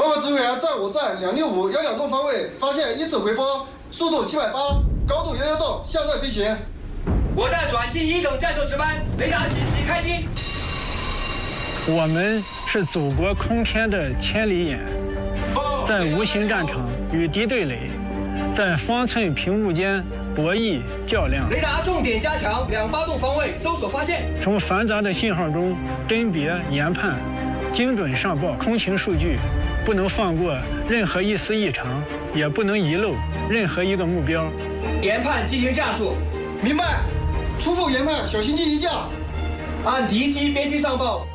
报告指挥员，在我站26512栋方位发现一次回波，速度780，高度161栋，向在飞行。 我站转进1等战斗值班，雷达紧急开机。 我们是祖国空天的千里眼，在无形战场与敌对垒，在方寸屏幕间博弈较量。 雷达重点加强28栋方位搜索发现。 从繁杂的信号中甄别研判，精准上报空情数据，不能放过任何一丝异常，也不能遗漏任何一个目标。 研判进行架数。 明白。初步研判，小型机移架。 按敌机边区上报。